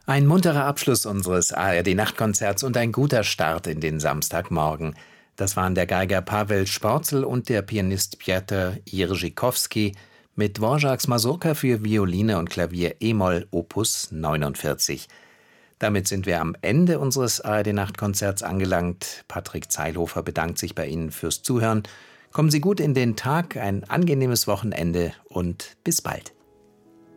Ein munterer Abschluss unseres ARD-Nachtkonzerts und ein guter Start in den Samstagmorgen. Das waren der Geiger Pavel Sporzel und der Pianist Pjetr Jiřikovský mit Dvořáks Mazurka für Violine und Klavier e-Moll Opus 49. Damit sind wir am Ende unseres ARD-Nachtkonzerts angelangt. Patrick Zeilhofer bedankt sich bei Ihnen fürs Zuhören. Kommen Sie gut in den Tag, ein angenehmes Wochenende und bis bald.